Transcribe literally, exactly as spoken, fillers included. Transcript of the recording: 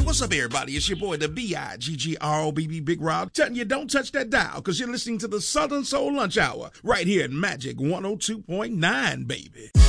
What's up, everybody? It's your boy, the B I G G R O B B Big Rob, telling you don't touch that dial because you're listening to the Southern Soul Lunch Hour right here at Magic one oh two point nine, baby.